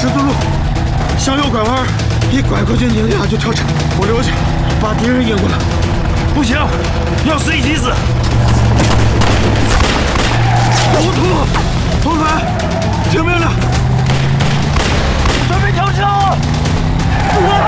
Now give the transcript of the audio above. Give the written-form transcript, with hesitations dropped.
十字路，向右拐弯，一拐过去拧俩就跳场。我留下，把敌人引过来。 不行，要死一起死！ 糊涂！同团，听命令， 准备调车！